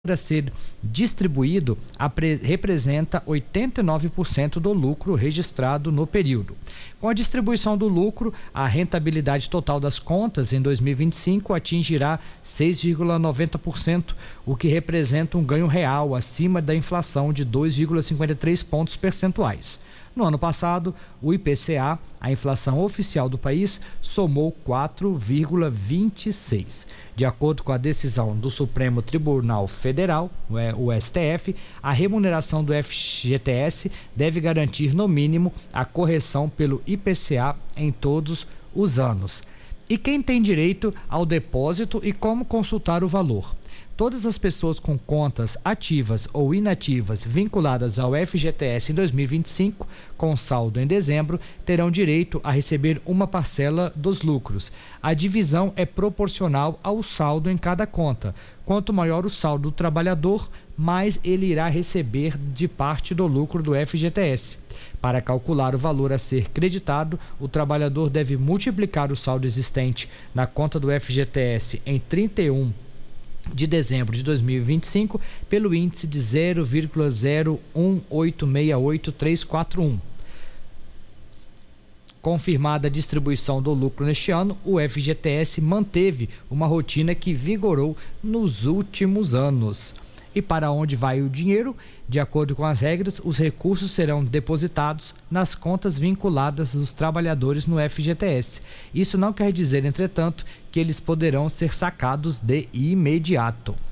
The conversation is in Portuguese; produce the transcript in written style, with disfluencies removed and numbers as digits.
a ser distribuído representa 89% do lucro registrado no período. Com a distribuição do lucro, a rentabilidade total das contas em 2025 atingirá 6,90%, o que representa um ganho real acima da inflação de 2,53 pontos percentuais. No ano passado, o IPCA, a inflação oficial do país, somou 4,26. De acordo com a decisão do Supremo Tribunal Federal, o STF, a remuneração do FGTS deve garantir, no mínimo, a correção pelo IPCA em todos os anos. E quem tem direito ao depósito e como consultar o valor? Todas as pessoas com contas ativas ou inativas vinculadas ao FGTS em 2025, com saldo em dezembro, terão direito a receber uma parcela dos lucros. A divisão é proporcional ao saldo em cada conta. Quanto maior o saldo do trabalhador, mais ele irá receber de parte do lucro do FGTS. Para calcular o valor a ser creditado, o trabalhador deve multiplicar o saldo existente na conta do FGTS em 31 de dezembro de 2025 pelo índice de 0,018688341. Confirmada a distribuição do lucro neste ano, o FGTS manteve uma rotina que vigorou nos últimos anos. E para onde vai o dinheiro? De acordo com as regras, os recursos serão depositados nas contas vinculadas dos trabalhadores no FGTS. Isso não quer dizer, entretanto, que eles poderão ser sacados de imediato.